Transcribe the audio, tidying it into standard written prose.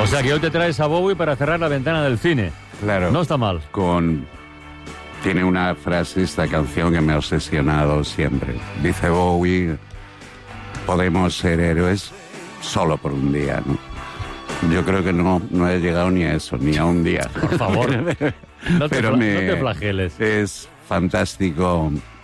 O sea que hoy te traes a Bowie para cerrar la ventana del cine. Claro. No está mal. Tiene una frase esta canción que me ha obsesionado siempre. Dice Bowie, podemos ser héroes solo por un día, ¿no? Yo creo que no he llegado ni a eso, ni a un día. Por favor, no te flageles. Es fantástico